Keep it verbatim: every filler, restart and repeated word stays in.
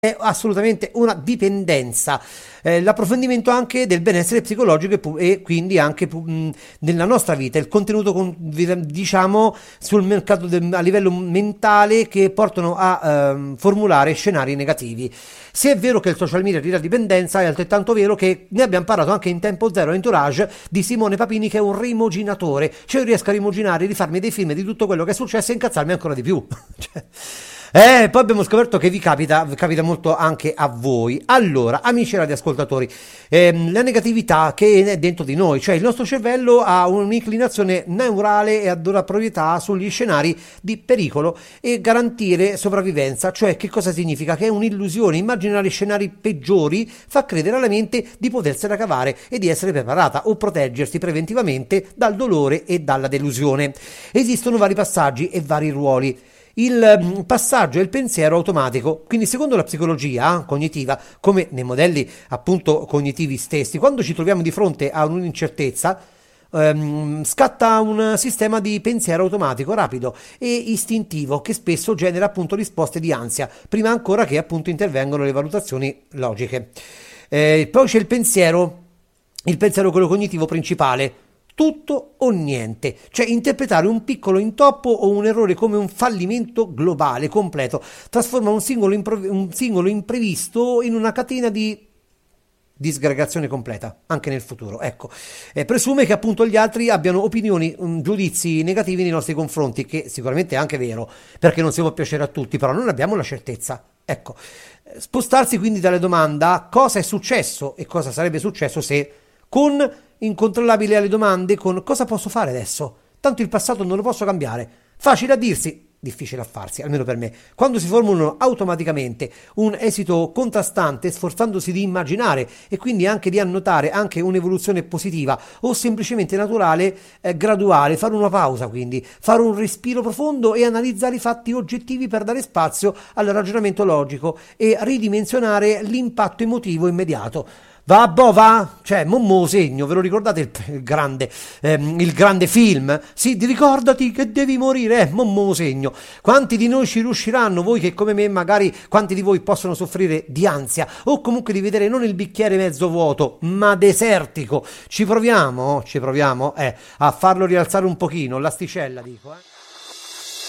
È assolutamente una dipendenza, eh, l'approfondimento anche del benessere psicologico e, pu- e quindi anche pu- mh, nella nostra vita, il contenuto con- vi- diciamo sul mercato del- a livello mentale che portano a ehm, formulare scenari negativi. Se è vero che il social media tira dipendenza, è altrettanto vero che ne abbiamo parlato anche in Tempo Zero Entourage di Simone Papini, che è un rimoginatore, cioè io riesco a rimuginare, rifarmi dei film di tutto quello che è successo e incazzarmi ancora di più. Cioè, eh, poi abbiamo scoperto che vi capita, capita molto anche a voi. Allora, amici radioascoltatori, ehm, la negatività che è dentro di noi, cioè il nostro cervello ha un'inclinazione neurale e ha una proprietà sugli scenari di pericolo e garantire sopravvivenza, cioè che cosa significa? Che è un'illusione, immaginare scenari peggiori fa credere alla mente di potersela cavare e di essere preparata o proteggersi preventivamente dal dolore e dalla delusione. Esistono vari passaggi e vari ruoli. Il mm, passaggio è il pensiero automatico, quindi secondo la psicologia cognitiva, come nei modelli appunto cognitivi stessi, quando ci troviamo di fronte a un'incertezza, ehm, scatta un sistema di pensiero automatico rapido e istintivo che spesso genera appunto risposte di ansia, prima ancora che appunto intervengono le valutazioni logiche. Eh, poi c'è il pensiero, il pensiero quello cognitivo principale. Tutto o niente, cioè interpretare un piccolo intoppo o un errore come un fallimento globale, completo, trasforma un singolo, impro- un singolo imprevisto in una catena di disgregazione completa, anche nel futuro. Ecco, eh, presume che appunto gli altri abbiano opinioni, um, giudizi negativi nei nostri confronti, che sicuramente è anche vero, perché non si può piacere a tutti, però non abbiamo la certezza. Ecco, Eh, spostarsi quindi dalle domanda cosa è successo e cosa sarebbe successo se, con incontrollabile alle domande con cosa posso fare adesso? Tanto il passato non lo posso cambiare. Facile a dirsi, difficile a farsi, almeno per me. Quando si formulano automaticamente un esito contrastante, sforzandosi di immaginare e quindi anche di annotare anche un'evoluzione positiva o semplicemente naturale, eh, graduale, fare una pausa quindi, fare un respiro profondo e analizzare i fatti oggettivi per dare spazio al ragionamento logico e ridimensionare l'impatto emotivo immediato. Va, boh, va, cioè, mommo segno, ve lo ricordate il, il grande, ehm, il grande film? Sì, di- ricordati che devi morire, eh, mommo segno. Quanti di noi ci riusciranno, voi che come me magari, quanti di voi possono soffrire di ansia o comunque di vedere non il bicchiere mezzo vuoto, ma desertico? Ci proviamo, ci proviamo, eh, a farlo rialzare un pochino, l'asticella dico, eh.